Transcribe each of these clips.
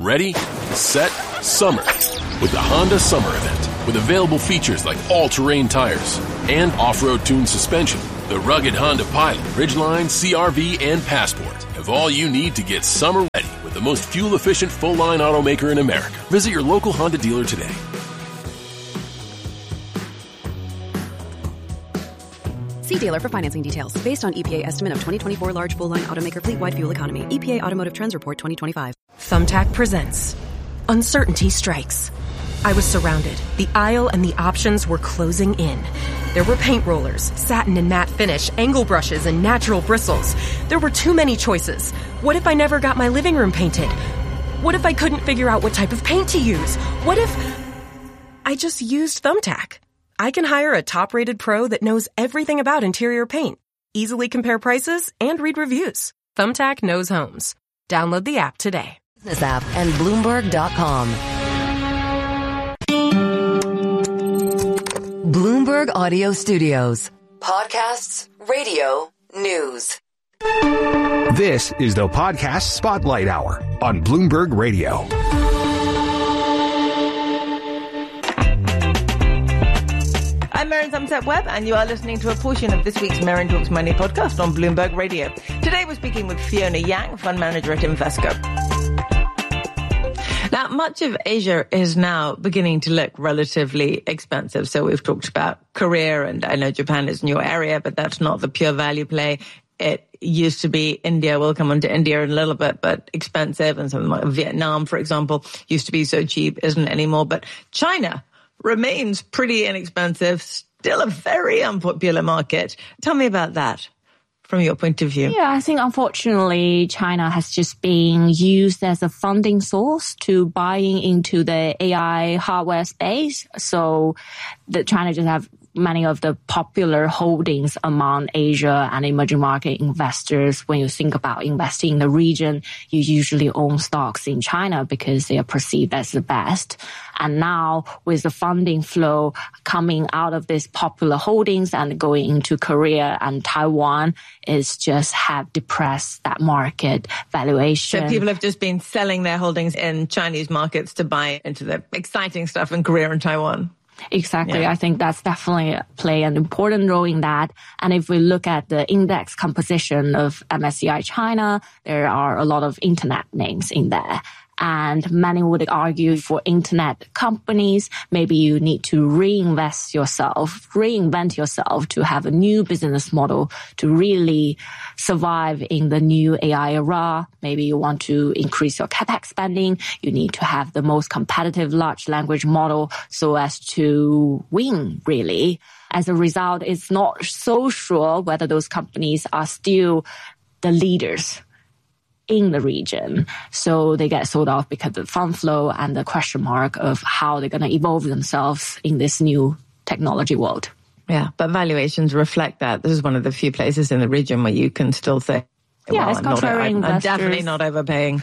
ready, set, summer with the Honda Summer Event. With available features like all-terrain tires and off-road tuned suspension, the rugged Honda Pilot, Ridgeline, CR-V, and Passport have all you need to get summer ready with the most fuel-efficient full-line automaker in America. Visit your local Honda dealer today. See dealer for financing details. Based on EPA estimate of 2024 large full-line automaker fleet-wide fuel economy. EPA Automotive Trends Report 2025. Thumbtack presents Uncertainty Strikes. I was surrounded. The aisle and the options were closing in. There were paint rollers, satin and matte finish, angle brushes, and natural bristles. There were too many choices. What if I never got my living room painted? What if I couldn't figure out what type of paint to use? What if I just used Thumbtack? I can hire a top-rated pro that knows everything about interior paint, easily compare prices, and read reviews. Thumbtack knows homes. Download the app today. This app and Bloomberg.com. Bloomberg Audio Studios. Podcasts, radio, news. This is the Podcast Spotlight Hour on Bloomberg Radio. I'm Maren Thumbsett-Webb, and you are listening to a portion of this week's Maren Talks Money podcast on Bloomberg Radio. Today we're speaking with Fiona Yang, fund manager at Invesco. Now, much of Asia is now beginning to look relatively expensive. So we've talked about Korea, and I know Japan is in your area, but that's not the pure value play. It used to be India. We'll come on to India in a little bit, but expensive. And something like Vietnam, for example, used to be so cheap, isn't anymore. But China remains pretty inexpensive, still a very unpopular market. Tell me about that from your point of view. Yeah, I think unfortunately China has just been used as a funding source to buying into the AI hardware space. So China just have many of the popular holdings among Asia and emerging market investors. When you think about investing in the region, you usually own stocks in China because they are perceived as the best. And now with the funding flow coming out of these popular holdings and going into Korea and Taiwan, it's just have depressed that market valuation. So people have just been selling their holdings in Chinese markets to buy into the exciting stuff in Korea and Taiwan. Exactly. Yeah. I think that's definitely play an important role in that. And if we look at the index composition of MSCI China, there are a lot of internet names in there. And many would argue for internet companies, maybe you need to reinvent yourself to have a new business model to really survive in the new AI era. Maybe you want to increase your CapEx spending. You need to have the most competitive large language model so as to win, really. As a result, it's not so sure whether those companies are still the leaders in the region. So they get sold off because of the fund flow and the question mark of how they're going to evolve themselves in this new technology world. Yeah, but valuations reflect that. This is one of the few places in the region where you can still say, yeah, well, as contrary I'm investors, definitely not overpaying.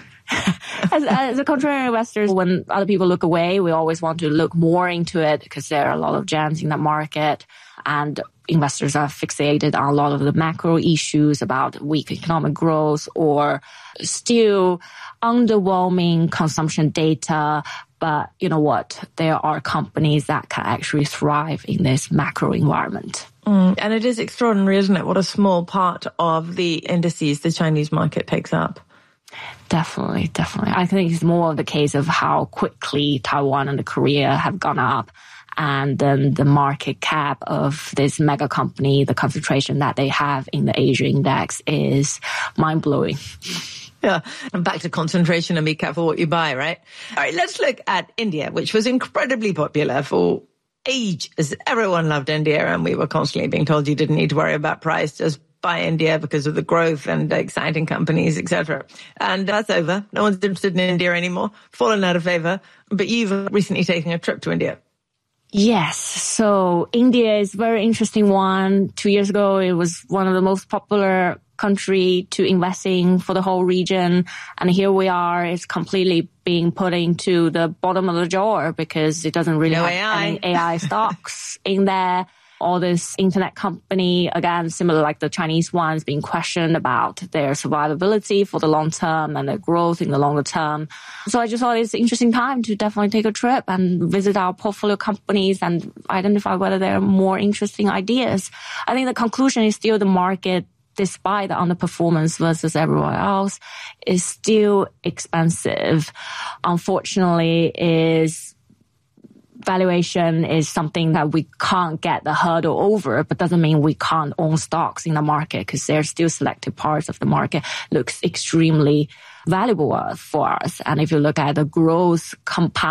as a contrary investors, when other people look away, we always want to look more into it because there are a lot of gems in that market. And investors are fixated on a lot of the macro issues about weak economic growth or still underwhelming consumption data. But you know what? There are companies that can actually thrive in this macro environment. And it is extraordinary, isn't it? What a small part of the indices the Chinese market takes up. Definitely. I think it's more of the case of how quickly Taiwan and Korea have gone up. And then the market cap of this mega company, the concentration that they have in the Asia index is mind-blowing. Yeah, and back to concentration and be careful what you buy, right? All right, let's look at India, which was incredibly popular for ages. Everyone loved India, and we were constantly being told you didn't need to worry about price, just buy India because of the growth and exciting companies, etc. And that's over. No one's interested in India anymore, fallen out of favor. But you've recently taken a trip to India. Yes. So India is a very interesting one. 2 years ago, it was one of the most popular country to invest in for the whole region. And here we are, it's completely being put into the bottom of the drawer because it doesn't really have any AI stocks in there. all this internet company, again, similar like the Chinese ones, being questioned about their survivability for the long term and their growth in the longer term. So I just thought it's an interesting time to definitely take a trip and visit our portfolio companies and identify whether there are more interesting ideas. I think the conclusion is still the market, despite the underperformance versus everyone else, is still expensive. Unfortunately, valuation is something that we can't get the hurdle over, but doesn't mean we can't own stocks in the market, because there's still selected parts of the market looks extremely valuable for us. And if you look at the growth compound